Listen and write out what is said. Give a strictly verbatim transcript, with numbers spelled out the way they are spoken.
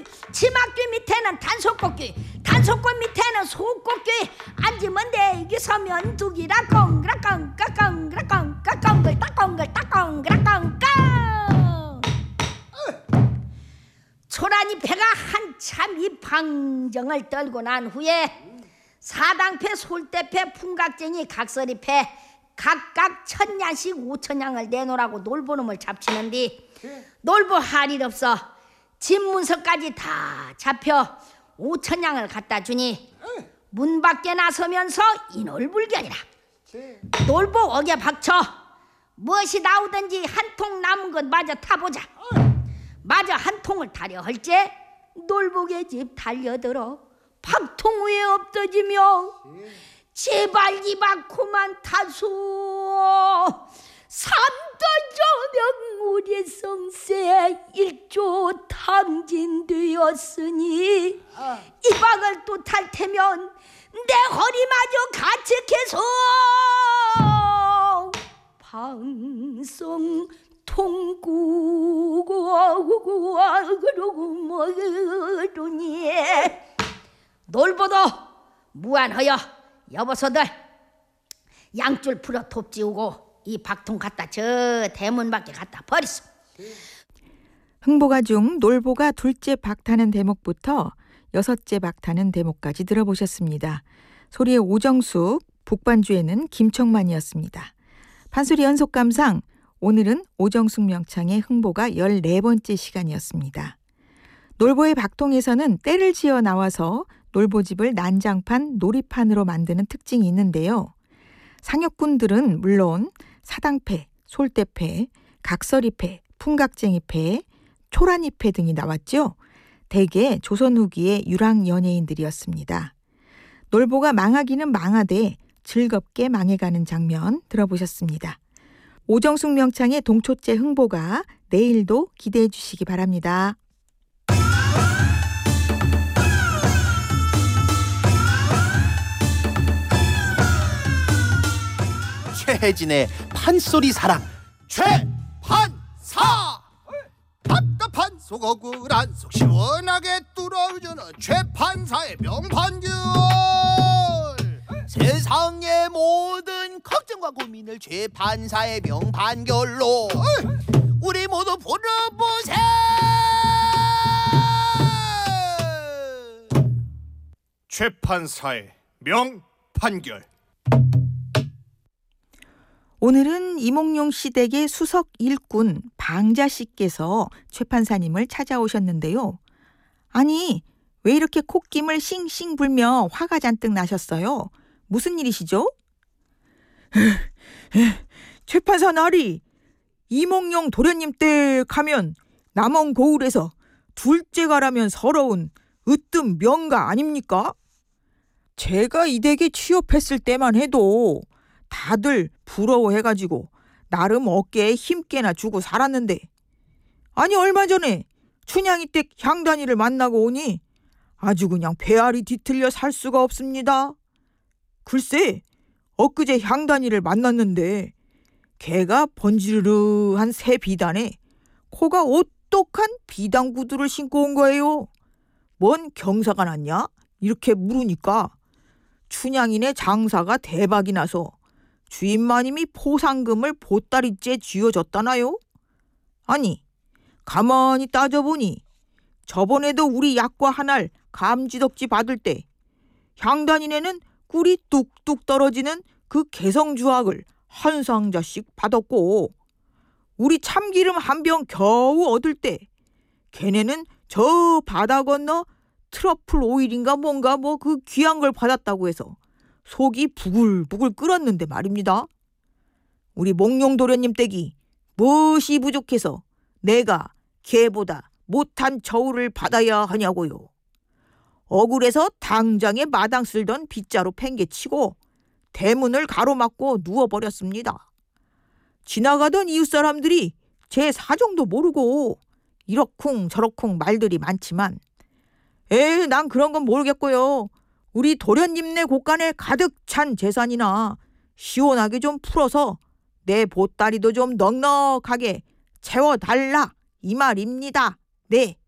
치마귀 밑에는 단속꽃귀, 단속꽃 밑에는 소꽃귀. 앉으면 내기 서면 두기라 꽁그라 꽁까 꽁그라 꽁까 꽁글 딱 꽁글 딱 꽁그라 꽁까. 초라니패가 한참 이 방정을 떨고 난 후에 사당패, 솔대패, 풍각쟁이, 각설이패 각각 천냥씩 오천냥을 내놓으라고 놀보놈을 잡치는데 놀보 할 일 없어. 집 문서까지 다 잡혀 오천냥을 갖다 주니 문 밖에 나서면서 인월불견이라. 놀보 어겨 박쳐 무엇이 나오든지 한 통 남은 것 마저 타보자. 마저 한 통을 타려 할제 놀보의 집 달려들어 박통 위에 엎어지며 제발 이박구만 타소. 삼도조명 우리 성세 일조 탕진되었으니 이 방을 또 탈 테면 내 허리마저 가책해서 방송 통구고 그러고 뭐르니. 놀보도 무한하여 여보서들 양줄 풀어 톱지우고 이 박통 갖다 저 대문 밖에 갖다 버리소. 흥보가 중 놀보가 둘째 박타는 대목부터 여섯째 박타는 대목까지 들어보셨습니다. 소리의 오정숙, 북반주에는 김청만이었습니다. 판소리 연속감상, 오늘은 오정숙 명창의 흥보가 열네 번째 시간이었습니다. 놀보의 박통에서는 때를 지어 나와서 놀보집을 난장판, 놀이판으로 만드는 특징이 있는데요. 상역군들은 물론 사당패, 솔대패, 각설이패, 풍각쟁이패, 초란이패 등이 나왔죠. 대개 조선 후기의 유랑 연예인들이었습니다. 놀보가 망하기는 망하되 즐겁게 망해가는 장면 들어보셨습니다. 오정숙 명창의 동초째 흥보가 내일도 기대해 주시기 바랍니다. 최혜진의 판소리 사랑 최판사. 답답한 속 억울한 속 시원하게 뚫어주는 최판사의 명판결. 세상의 모든 걱정과 고민을 최판사의 명판결로 우리 모두 풀어보세. 최판사의 명판결. 오늘은 이몽룡 시댁의 수석 일꾼 방자씨께서 최판사님을 찾아오셨는데요. 아니, 왜 이렇게 콧김을 싱싱 불며 화가 잔뜩 나셨어요? 무슨 일이시죠? 최판사 나리, 이몽룡 도련님 댁 가면 남원 고을에서 둘째 가라면 서러운 으뜸 명가 아닙니까? 제가 이 댁에 취업했을 때만 해도 다들 부러워해가지고 나름 어깨에 힘께나 주고 살았는데, 아니 얼마 전에 춘향이 댁 향단이를 만나고 오니 아주 그냥 배알이 뒤틀려 살 수가 없습니다. 글쎄 엊그제 향단이를 만났는데 걔가 번지르르한 새 비단에 코가 오똑한 비단 구두를 신고 온 거예요. 뭔 경사가 났냐? 이렇게 물으니까 춘향이네 장사가 대박이 나서 주인마님이 포상금을 보따리째 쥐어줬다나요? 아니 가만히 따져보니 저번에도 우리 약과 한알 감지덕지 받을 때 향단이네는 꿀이 뚝뚝 떨어지는 그 개성주악을 한 상자씩 받았고, 우리 참기름 한 병 겨우 얻을 때 걔네는 저 바다 건너 트러플 오일인가 뭔가 뭐 그 귀한 걸 받았다고 해서 속이 부글부글 끓었는데 말입니다. 우리 몽룡 도련님 댁이 무엇이 부족해서 내가 걔보다 못한 저울을 받아야 하냐고요. 억울해서 당장에 마당 쓸던 빗자루 팽개치고 대문을 가로막고 누워버렸습니다. 지나가던 이웃 사람들이 제 사정도 모르고 이러쿵 저러쿵 말들이 많지만 에이 난 그런 건 모르겠고요. 우리 도련님네 곳간에 가득 찬 재산이나 시원하게 좀 풀어서 내 보따리도 좀 넉넉하게 채워달라 이 말입니다. 네.